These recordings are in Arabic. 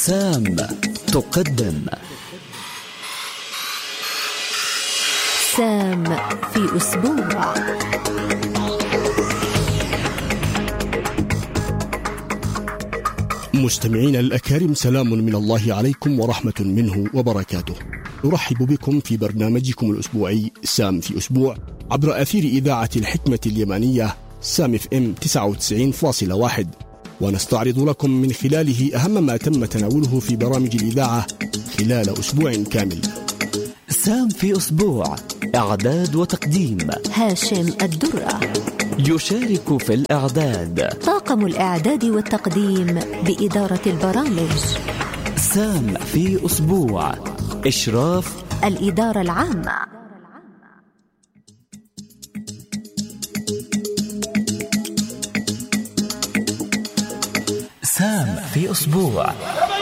سام تقدم سام في أسبوع. مستمعين الأكارم، سلام من الله عليكم ورحمة منه وبركاته. نرحب بكم في برنامجكم الأسبوعي سام في أسبوع عبر أثير إذاعة الحكمة اليمانية سام FM 99.1، ونستعرض لكم من خلاله أهم ما تم تناوله في برامج الإذاعة خلال أسبوع كامل. سام في أسبوع، إعداد وتقديم هاشم الدرة. يشارك في الإعداد طاقم الإعداد والتقديم بإدارة البرامج. سام في أسبوع، إشراف الإدارة العامة. سام في أسبوع.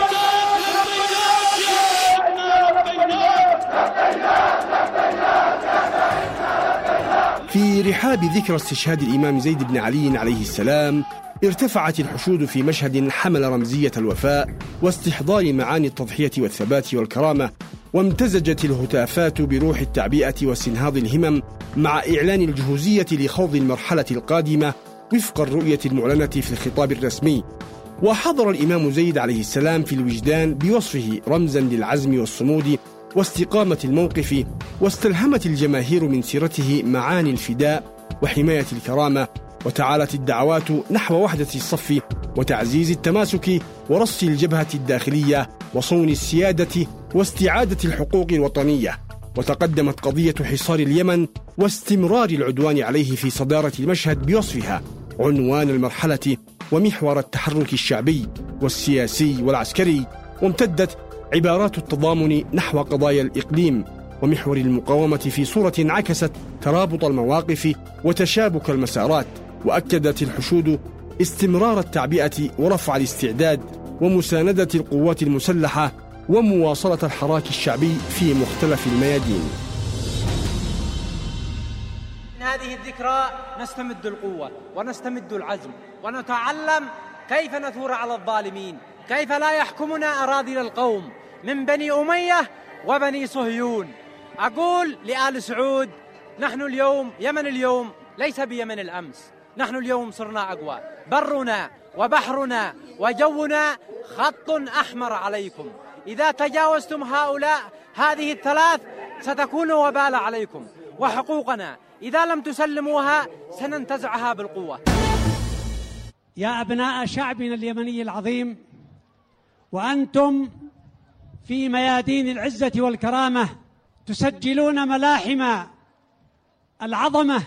في رحاب ذكرى استشهاد الإمام زيد بن علي عليه السلام، ارتفعت الحشود في مشهد حمل رمزية الوفاء واستحضار معاني التضحية والثبات والكرامة، وامتزجت الهتافات بروح التعبئة واستنهاض الهمم مع إعلان الجهوزية لخوض المرحلة القادمة وفق الرؤية المعلنة في الخطاب الرسمي. وحضر الإمام زيد عليه السلام في الوجدان بوصفه رمزا للعزم والصمود واستقامة الموقف، واستلهمت الجماهير من سيرته معاني الفداء وحماية الكرامة، وتعالت الدعوات نحو وحدة الصف وتعزيز التماسك ورص الجبهة الداخلية وصون السيادة واستعادة الحقوق الوطنية. وتقدمت قضية حصار اليمن واستمرار العدوان عليه في صدارة المشهد بوصفها عنوان المرحلة ومحور التحرك الشعبي والسياسي والعسكري، وامتدت عبارات التضامن نحو قضايا الإقليم ومحور المقاومة في صورة عكست ترابط المواقف وتشابك المسارات. وأكدت الحشود استمرار التعبئة ورفع الاستعداد ومساندة القوات المسلحة ومواصلة الحراك الشعبي في مختلف الميادين. من هذه الذكرى نستمد القوة ونستمد العزم ونتعلم كيف نثور على الظالمين، كيف لا يحكمنا أراذل القوم من بني أمية وبني صهيون. أقول لآل سعود، نحن اليوم يمن اليوم ليس بيمن الأمس، نحن اليوم صرنا أقوى، برنا وبحرنا وجونا خط أحمر عليكم. إذا تجاوزتم هذه الثلاث ستكون وبال عليكم، وحقوقنا إذا لم تسلموها سننتزعها بالقوة. يا أبناء شعبنا اليمني العظيم، وأنتم في ميادين العزة والكرامة تسجلون ملاحم العظمة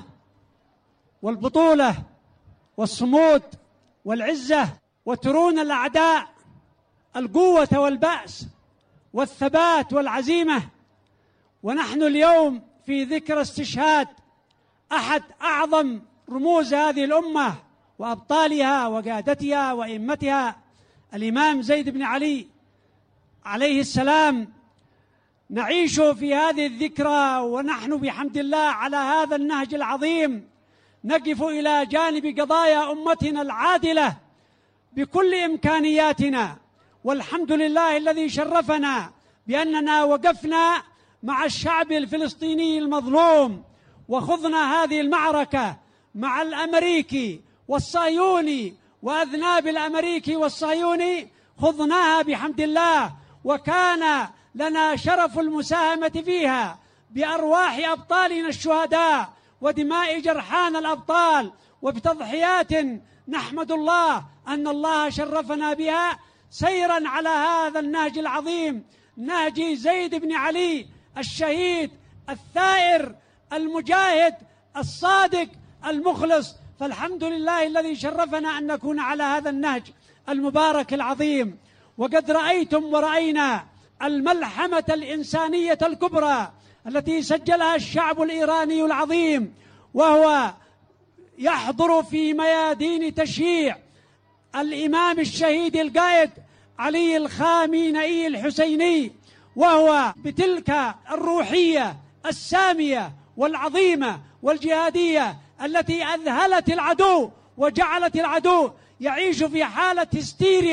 والبطولة والصمود والعزة، وترون الأعداء القوة والبأس والثبات والعزيمة. ونحن اليوم في ذكرى استشهاد أحد أعظم رموز هذه الأمة وأبطالها وقادتها وإمتها، الإمام زيد بن علي عليه السلام. نعيش في هذه الذكرى ونحن بحمد الله على هذا النهج العظيم، نقف إلى جانب قضايا أمتنا العادلة بكل إمكانياتنا. والحمد لله الذي شرفنا بأننا وقفنا مع الشعب الفلسطيني المظلوم، وخضنا هذه المعركة مع الأمريكي والصهيوني، وأذناب الأمريكي والصهيوني خضناها بحمد الله، وكان لنا شرف المساهمة فيها بأرواح أبطالنا الشهداء ودماء جرحان الأبطال، وبتضحيات نحمد الله أن الله شرفنا بها سيرا على هذا النهج العظيم، نهج زيد بن علي الشهيد الثائر المجاهد الصادق المخلص. فالحمد لله الذي شرفنا أن نكون على هذا النهج المبارك العظيم. وقد رأيتم ورأينا الملحمة الإنسانية الكبرى التي سجلها الشعب الإيراني العظيم، وهو يحضر في ميادين تشييع الإمام الشهيد القائد علي الخامنئي الحسيني، وهو بتلك الروحية السامية والعظيمة والجهادية التي أذهلت العدو وجعلت العدو يعيش في حالة هستيريا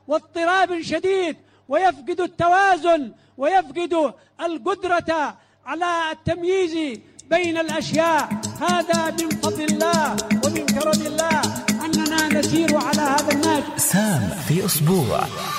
واضطراب شديد، ويفقد التوازن، ويفقد القدرة على التمييز بين الأشياء. هذا من فضل الله ومن كرم الله أننا نسير على هذا النهج. سام في أسبوع.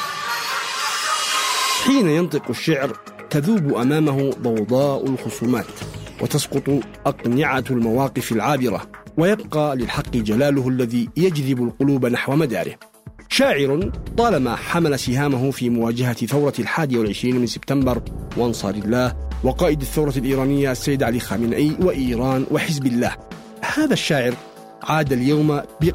حين ينطق الشعر تذوب أمامه ضوضاء الخصومات، وتسقط أقنعة المواقف العابرة، ويبقى للحق جلاله الذي يجذب القلوب نحو مداره. شاعر طالما حمل سهامه في مواجهة ثورة 21 من سبتمبر وأنصار الله وقائد الثورة الإيرانية السيد علي خامنئي وإيران وحزب الله. هذا الشاعر عاد اليوم